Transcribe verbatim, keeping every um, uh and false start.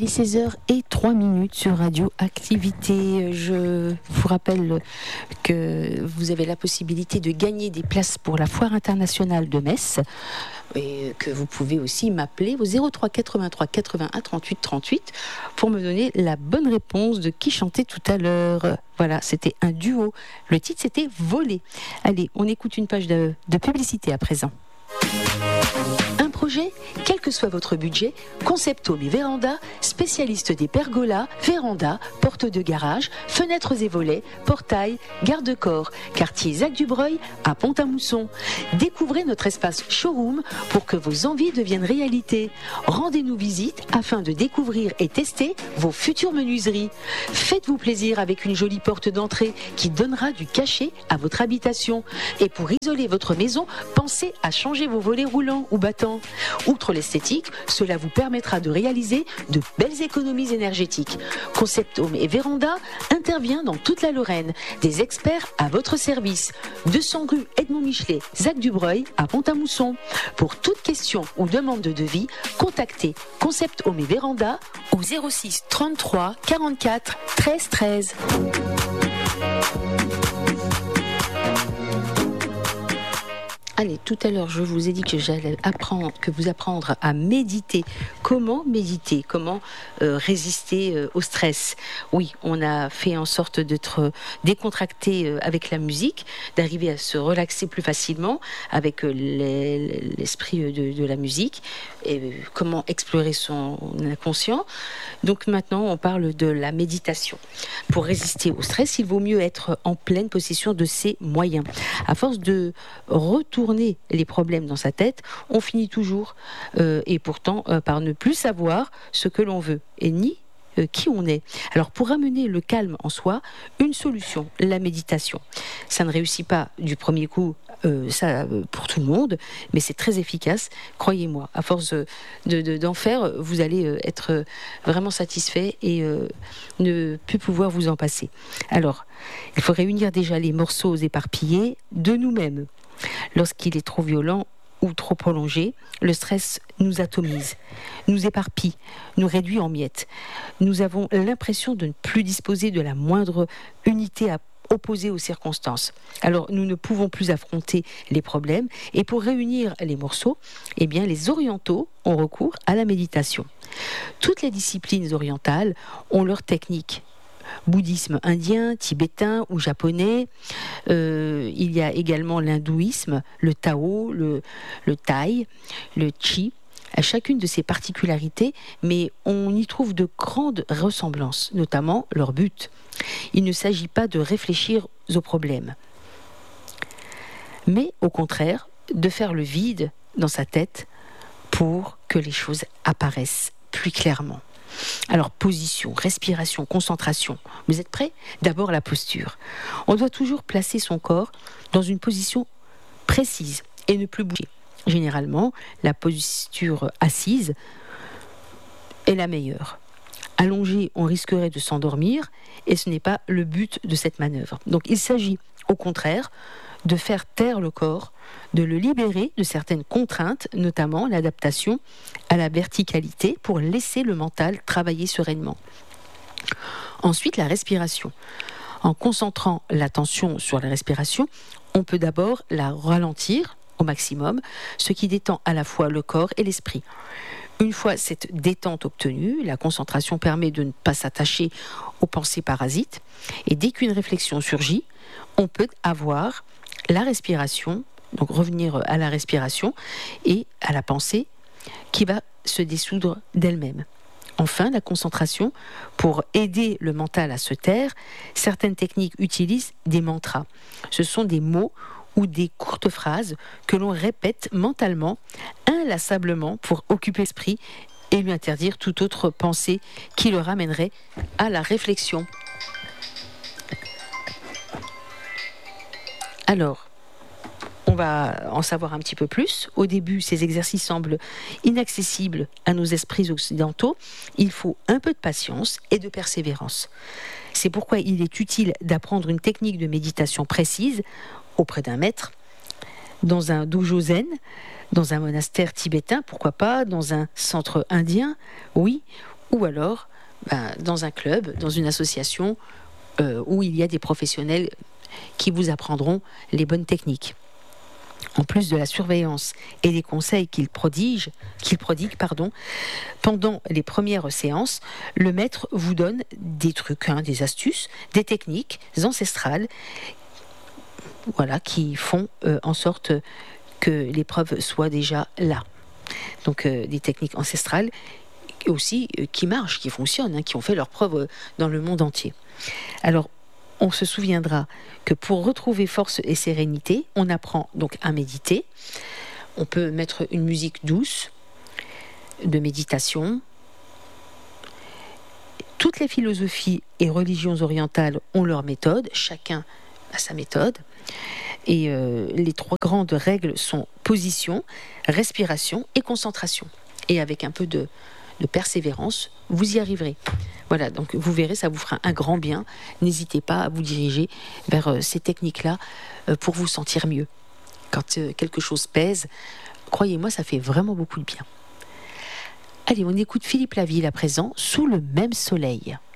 Il est seize heures zéro trois sur Radio Activité. Je vous rappelle que vous avez la possibilité de gagner des places pour la Foire internationale de Metz et que vous pouvez aussi m'appeler au zéro trois quatre-vingt-trois quatre-vingt-un trente-huit trente-huit pour me donner la bonne réponse de qui chantait tout à l'heure. Voilà, c'était un duo. Le titre, c'était Voler. Allez, on écoute une page de, de publicité à présent. Un projet, quel que soit votre budget, Concept Home et Véranda, spécialiste des pergolas, vérandas, portes de garage, fenêtres et volets, portails, garde-corps, quartier Zac-du-Breuil à Pont-à-Mousson. Découvrez notre espace showroom pour que vos envies deviennent réalité. Rendez-nous visite afin de découvrir et tester vos futures menuiseries. Faites-vous plaisir avec une jolie porte d'entrée qui donnera du cachet à votre habitation. Et pour isoler votre maison, pensez à changer vos volets roulants ou battants. Outre l'esthétique, cela vous permettra de réaliser de belles économies énergétiques. Concept Home et Véranda intervient dans toute la Lorraine. Des experts à votre service. deux cents rue Edmond Michelet, Zac-du-Breuil à Pont-à-Mousson. Pour toute question ou demande de devis, contactez Concept Home et Véranda au zéro six trente-trois quarante-quatre treize treize. Allez, tout à l'heure, je vous ai dit que j'allais apprendre, que vous apprendre à méditer. Comment méditer ? Comment euh, résister euh, au stress ? Oui, on a fait en sorte d'être décontracté euh, avec la musique, d'arriver à se relaxer plus facilement avec euh, les, l'esprit de, de la musique. Et euh, comment explorer son inconscient. Donc maintenant, on parle de la méditation. Pour résister au stress, il vaut mieux être en pleine possession de ses moyens. À force de retourner les problèmes dans sa tête, on finit toujours euh, et pourtant euh, par ne plus savoir ce que l'on veut et ni euh, qui on est. Alors pour ramener le calme en soi, une solution, la méditation. Ça ne réussit pas du premier coup, euh, ça euh, pour tout le monde, mais c'est très efficace, croyez-moi. À force de, de, d'en faire, vous allez euh, être vraiment satisfait et euh, ne plus pouvoir vous en passer. Alors, il faut réunir déjà les morceaux éparpillés de nous-mêmes. Lorsqu'il est trop violent ou trop prolongé, le stress nous atomise, nous éparpille, nous réduit en miettes. Nous avons l'impression de ne plus disposer de la moindre unité à opposer aux circonstances. Alors, nous ne pouvons plus affronter les problèmes et pour réunir les morceaux, eh bien, les orientaux ont recours à la méditation. Toutes les disciplines orientales ont leur technique. Bouddhisme indien, tibétain ou japonais. Euh, il y a également l'hindouisme, le Tao, le, le Thaï, le Chi, à chacune de ces particularités, mais on y trouve de grandes ressemblances, notamment leur but. Il ne s'agit pas de réfléchir aux problèmes, mais au contraire de faire le vide dans sa tête pour que les choses apparaissent plus clairement. Alors, position, respiration, concentration. Vous êtes prêts ? D'abord, la posture. On doit toujours placer son corps dans une position précise et ne plus bouger. Généralement, la posture assise est la meilleure. Allongé, on risquerait de s'endormir et ce n'est pas le but de cette manœuvre. Donc, il s'agit au contraire de faire taire le corps, de le libérer de certaines contraintes, notamment l'adaptation à la verticalité pour laisser le mental travailler sereinement. Ensuite, la respiration. En concentrant l'attention sur la respiration, on peut d'abord la ralentir au maximum, ce qui détend à la fois le corps et l'esprit. Une fois cette détente obtenue, la concentration permet de ne pas s'attacher aux pensées parasites et dès qu'une réflexion surgit, on peut avoir la respiration, donc revenir à la respiration et à la pensée qui va se dissoudre d'elle-même. Enfin, la concentration, pour aider le mental à se taire, certaines techniques utilisent des mantras. Ce sont des mots ou des courtes phrases que l'on répète mentalement, inlassablement, pour occuper l'esprit et lui interdire toute autre pensée qui le ramènerait à la réflexion. Alors, on va en savoir un petit peu plus. Au début, ces exercices semblent inaccessibles à nos esprits occidentaux. Il faut un peu de patience et de persévérance. C'est pourquoi il est utile d'apprendre une technique de méditation précise auprès d'un maître, dans un dojo zen, dans un monastère tibétain, pourquoi pas, dans un centre indien, oui, ou alors ben, dans un club, dans une association euh, où il y a des professionnels qui vous apprendront les bonnes techniques. En plus de la surveillance et des conseils qu'il prodige, qu'il prodigue, pardon, pendant les premières séances, le maître vous donne des trucs, hein, des astuces, des techniques ancestrales, voilà, qui font euh, en sorte que l'épreuve soit déjà là. Donc euh, des techniques ancestrales aussi euh, qui marchent, qui fonctionnent, hein, qui ont fait leur preuve euh, dans le monde entier. Alors, on se souviendra que pour retrouver force et sérénité, on apprend donc à méditer. On peut mettre une musique douce de méditation. Toutes les philosophies et religions orientales ont leur méthode, chacun a sa méthode. Et euh, les trois grandes règles sont position, respiration et concentration. Et avec un peu de, de persévérance, vous y arriverez. Voilà, donc vous verrez, ça vous fera un grand bien. N'hésitez pas à vous diriger vers euh, ces techniques-là euh, pour vous sentir mieux. Quand euh, quelque chose pèse, croyez-moi, ça fait vraiment beaucoup de bien. Allez, on écoute Philippe Laville à présent, Sous le même soleil.